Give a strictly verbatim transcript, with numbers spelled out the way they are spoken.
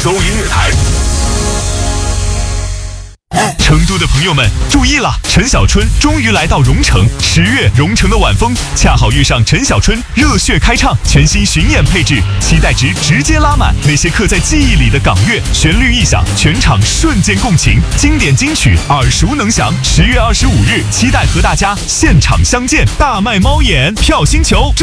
州音乐台。 成都的朋友们注意了，陈小春终于来到蓉城。十月，蓉城的晚风恰好遇上陈小春热血开唱，全新巡演配置，期待值直接拉满。那些刻在记忆里的港乐，旋律一响，全场瞬间共情，经典金曲耳熟能详。十月二十五日，期待和大家现场相见，大卖猫眼，票星球这。